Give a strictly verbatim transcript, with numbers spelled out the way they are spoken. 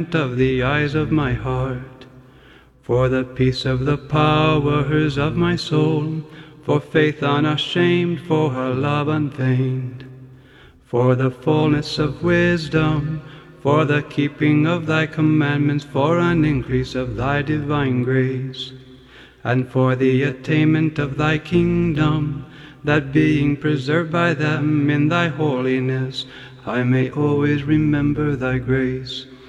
of the eyes of my heart, for the peace of the powers of my soul, for faith unashamed, for her love unfeigned, for the fullness of wisdom, for the keeping of thy commandments, for an increase of thy divine grace, and for the attainment of thy kingdom, that being preserved by them in thy holiness, I may always remember thy grace.